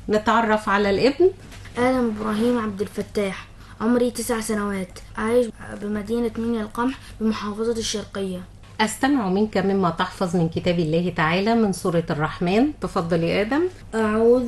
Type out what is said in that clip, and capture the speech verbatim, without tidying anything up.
نتعرف على الابن. آدم إبراهيم عبد الفتاح، عمري تسع سنوات، عايش بمدينة منيا القمح بمحافظة الشرقية. أستمع منك مما تحفظ من كتاب الله تعالى من سورة الرحمن. تفضل يا آدم. أعوذ